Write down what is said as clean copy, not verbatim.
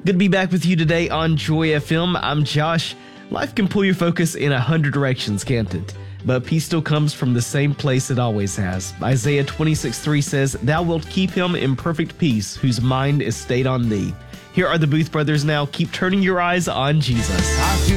Good to be back with you today on Joy FM. I'm Josh. Life can pull your focus in 100 directions, can't it? But peace still comes from the same place it always has. Isaiah 26:3 says, "Thou wilt keep him in perfect peace, whose mind is stayed on thee." Here are the Booth Brothers now. Keep turning your eyes on Jesus.